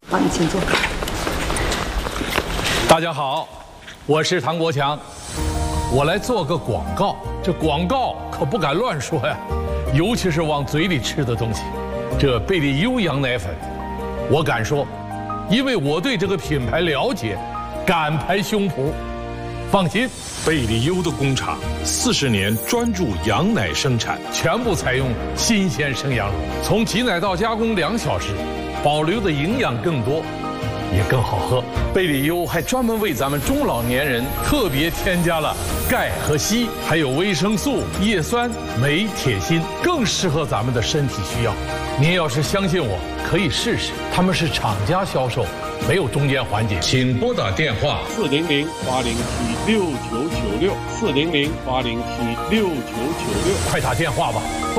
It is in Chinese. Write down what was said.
好，你请坐。 大家好，我是唐国强，我来做个广告。这广告可不敢乱说呀，尤其是往嘴里吃的东西。这贝利优羊奶粉，我敢说，因为我对这个品牌了解，敢拍胸脯。放心， 贝利优的工厂40年专注羊奶生产， 全部采用新鲜生羊乳，从挤奶到加工2小时，保留的营养更多，也更好喝。贝利优还专门为咱们中老年人特别添加了钙和硒，还有维生素、叶酸、镁、铁、锌，更适合咱们的身体需要。您要是相信我，可以试试，他们是厂家销售，没有中间环节。请拨打电话 400-807-6996，400-807-6996， 快打电话吧。